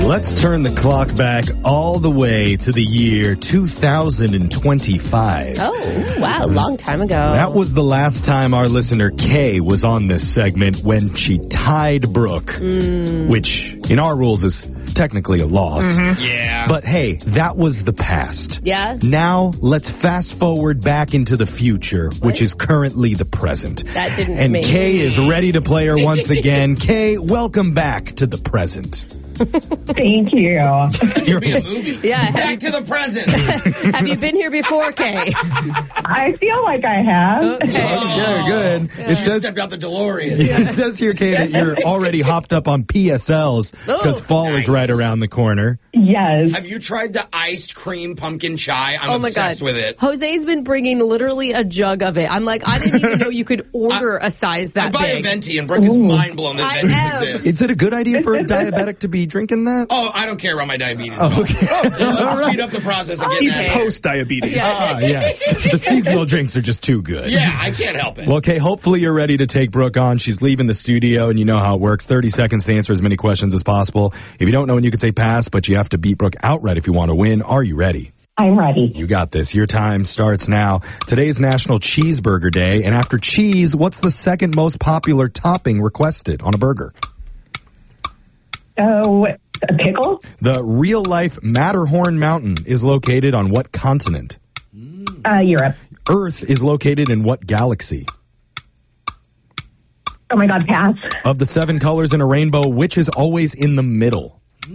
Let's turn the clock back all the way to the year 2025. Oh, wow, long time ago. That was the last time our listener Kay was on this segment when she tied Brooke, which in our rules is technically a loss. Yeah. But hey, that was the past. Yeah? Now, let's fast forward back into the future, which is currently the present. That didn't And make Kay is ready to play her once again. Kay, welcome back to the present. Thank you. It'd be a movie. Yeah, Back to the present. Have you been here before, Kay? I feel like I have. Okay. Yeah, good. It says Stepped out the DeLorean. it says here, Kay, that you're already hopped up on PSLs because fall is right around the corner. Yes. Have you tried the iced cream pumpkin chai? I'm Oh my God. obsessed with it. Jose's been bringing literally a jug of it. I'm like, I didn't even know you could order a size I that buy a big. venti, and Brooke is mind blown that I venti am. exists. Is it a good idea for a diabetic to be drinking that? Oh, I don't care about my diabetes. Okay. Let's speed up the process of getting He's that. post-diabetes. Ah, yes. The seasonal drinks are just too good. Yeah, I can't help it. Well, okay, hopefully you're ready to take Brooke on. She's leaving the studio, and you know how it works. 30 seconds to answer as many questions as possible. If you don't know when you can say pass, but you have to beat Brooke outright if you want to win. Are you ready? I'm ready. You got this. Your time starts now. Today's National Cheeseburger Day, and after cheese, what's the second most popular topping requested on a burger? Oh, a pickle? The real-life Matterhorn Mountain is located on what continent? Europe. Earth is located in what galaxy? Oh my God, pass. Of the 7 colors in a rainbow, which is always in the middle?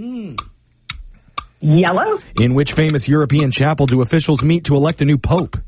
Yellow? In which famous European chapel do officials meet to elect a new pope?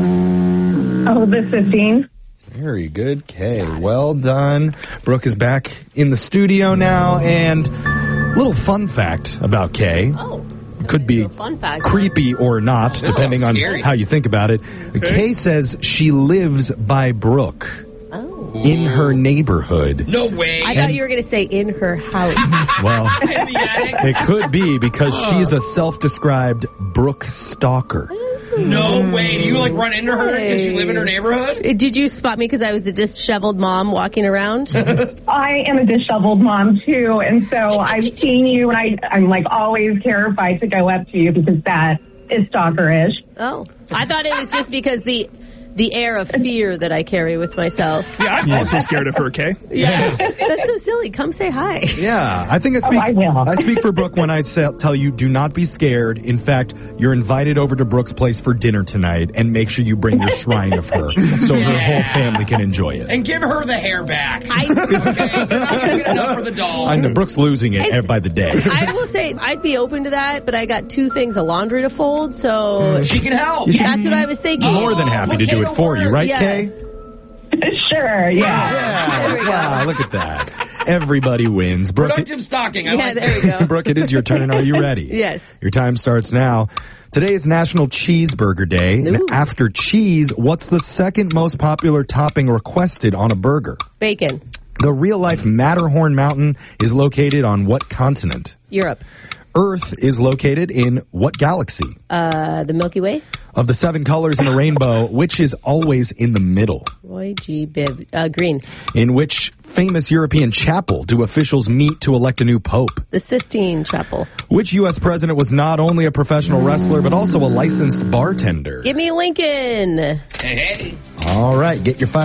Oh, the 15. Very good, Kay. Well done. Brooke is back in the studio now, and little fun fact about Kay. Oh. Could be Fun fact. creepy or not, depending on scary. how you think about it. Kay says she lives by Brooke Oh. in her neighborhood. No way. I thought you were going to say in her house. Well, In the attic? it could be because she's a self-described Brooke stalker. No way. Do you like run into her because you live in her neighborhood? Did you spot me because I was the disheveled mom walking around? I am a disheveled mom too, and so I've seen you, and I'm like always terrified to go up to you because that is stalkerish. Oh. I thought it was just because the air of fear that I carry with myself. Yeah, I'm also scared of her, Kay. Yeah. That's so silly. Come say hi. Yeah, I think I speak. I will. I speak for Brooke when I tell you, do not be scared. In fact, you're invited over to Brooke's place for dinner tonight, and make sure you bring your shrine of her so her whole family can enjoy it. And give her the hair back. I Okay? You're not going to get enough for the doll. I know Brooke's losing it by the day. will say I'd be open to that, but I got 2 things of laundry to fold, so She can help. that's what I was thinking. More than happy to do it for you, right, Yeah. Kay? Sure, yeah. There we go. Wow, look at that. Everybody wins. Brooke, Productive stalking. I Yeah, like there we go. Brooke, it is your turn. Are you ready? Yes. Your time starts now. Today is National Cheeseburger Day. Ooh. And after cheese, what's the second most popular topping requested on a burger? Bacon. The real-life Matterhorn Mountain is located on what continent? Europe. Earth is located in what galaxy? The Milky Way. Of the 7 colors in a rainbow, which is always in the middle? Roy G. Biv. Green. In which famous European chapel do officials meet to elect a new pope? The Sistine Chapel. Which U.S. president was not only a professional wrestler, but also a licensed bartender? Give me Lincoln. Hey. All right, get your